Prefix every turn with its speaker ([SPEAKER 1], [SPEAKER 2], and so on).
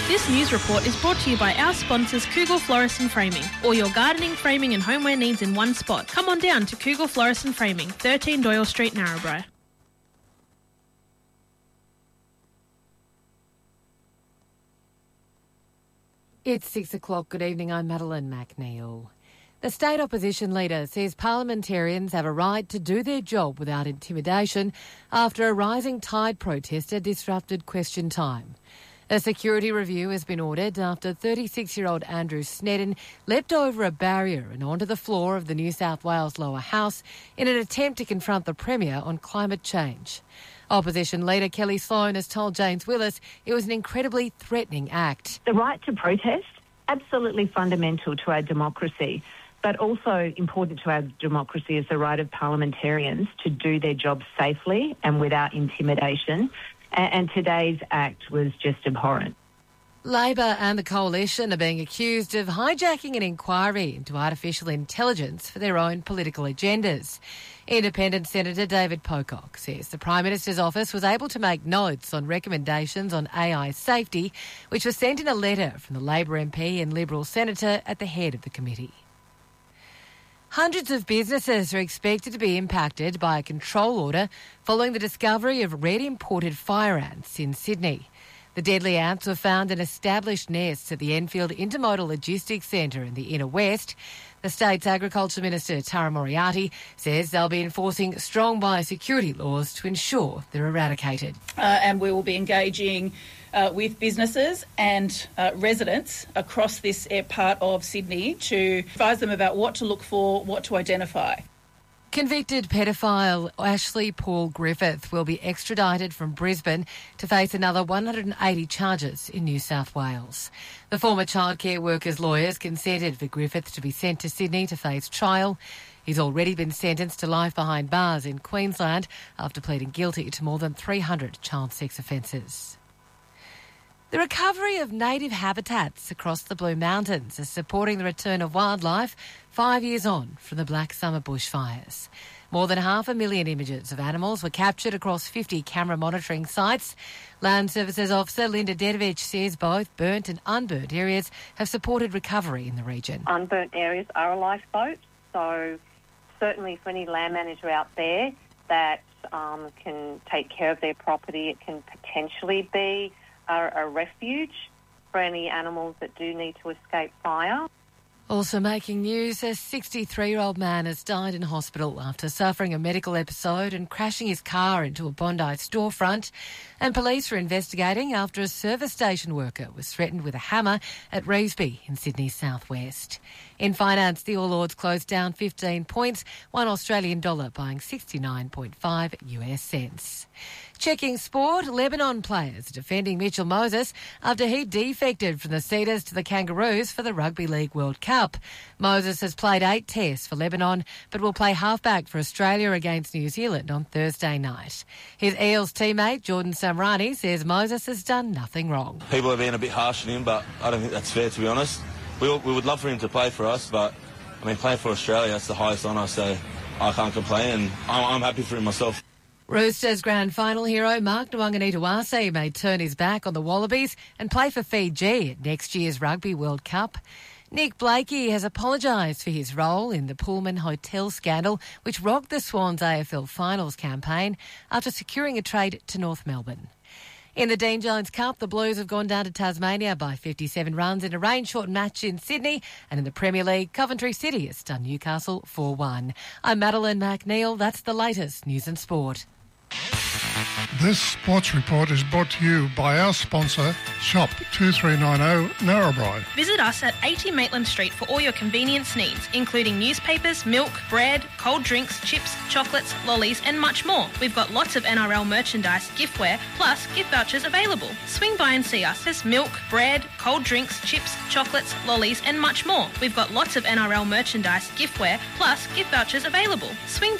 [SPEAKER 1] This news report is brought to you by our sponsors Cougal Florist and Framing. All your gardening, framing and homeware needs in one spot. Come on down to Cougal Florist and Framing, 13 Doyle Street, Narrabri.
[SPEAKER 2] It's 6 o'clock. Good evening. I'm Madeline McNeil. The state opposition leader says parliamentarians have a right to do their job without intimidation after a rising tide protester disrupted question time. A security review has been ordered after 36-year-old Andrew Snedden leapt over a barrier and onto the floor of the New South Wales Lower House in an attempt to confront the Premier on climate change. Opposition leader Kelly Sloan has told James Willis it was an incredibly threatening act.
[SPEAKER 3] The right to protest, absolutely fundamental to our democracy, but also important to our democracy is the right of parliamentarians to do their job safely and without intimidation. And today's act was just abhorrent.
[SPEAKER 2] Labor and the Coalition are being accused of hijacking an inquiry into artificial intelligence for their own political agendas. Independent Senator David Pocock says the Prime Minister's office was able to make notes on recommendations on AI safety, which was sent in a letter from the Labor MP and Liberal Senator at the head of the committee. Hundreds of businesses are expected to be impacted by a control order following the discovery of red imported fire ants in Sydney. The deadly ants were found in established nests at the Enfield Intermodal Logistics Centre in the Inner West. The state's Agriculture Minister, Tara Moriarty, says they'll be enforcing strong biosecurity laws to ensure they're eradicated.
[SPEAKER 4] And we will be engaging with businesses and residents across this part of Sydney to advise them about what to look for, what to identify.
[SPEAKER 2] Convicted pedophile Ashley Paul Griffith will be extradited from Brisbane to face another 180 charges in New South Wales. The former childcare workers' lawyers consented for Griffith to be sent to Sydney to face trial. He's already been sentenced to life behind bars in Queensland after pleading guilty to more than 300 child sex offences. The recovery of native habitats across the Blue Mountains is supporting the return of wildlife 5 years on from the Black Summer bushfires. More than 500,000 images of animals were captured across 50 camera monitoring sites. Land Services Officer Linda Dedovich says both burnt and unburnt areas have supported recovery in the region.
[SPEAKER 5] Unburnt areas are a lifeboat, so certainly for any land manager out there that can take care of their property, it can potentially be a refuge for any animals that do need to escape fire.
[SPEAKER 2] Also making news, a 63-year-old man has died in hospital after suffering a medical episode and crashing his car into a Bondi storefront. And police are investigating after a service station worker was threatened with a hammer at Revesby in Sydney's southwest. In finance, the All Ords closed down 15 points, $1 Australian dollar buying 69.5 US cents. Checking sport, Lebanon players defending Mitchell Moses after he defected from the Cedars to the Kangaroos for the Rugby League World Cup. Moses has played 8 tests for Lebanon but will play halfback for Australia against New Zealand on Thursday night. His Eels teammate Jordan Samrani says Moses has done nothing wrong.
[SPEAKER 6] People are being a bit harsh on him, but I don't think that's fair, to be honest. We would love for him to play for us, but playing for Australia, that's the highest honour, so I can't complain, and I'm happy for him myself.
[SPEAKER 2] Roosters grand final hero Mark Nwanganitawase may turn his back on the Wallabies and play for Fiji at next year's Rugby World Cup. Nick Blakey has apologised for his role in the Pullman Hotel scandal, which rocked the Swans AFL Finals campaign after securing a trade to North Melbourne. In the Dean Jones Cup, the Blues have gone down to Tasmania by 57 runs in a rain-shortened match in Sydney. And in the Premier League, Coventry City has stunned Newcastle 4-1. I'm Madeline McNeil. That's the latest news and sport.
[SPEAKER 7] This sports report is brought to you by our sponsor, Shop 2390 Narrabri.
[SPEAKER 1] Visit us at 80 Maitland Street for all your convenience needs, including newspapers, milk, bread, cold drinks, chips, chocolates, lollies and much more. We've got lots of NRL merchandise, giftware, plus gift vouchers available. Swing by and see us. There's milk, bread, cold drinks, chips, chocolates, lollies and much more. We've got lots of NRL merchandise, giftware, plus gift vouchers available. Swing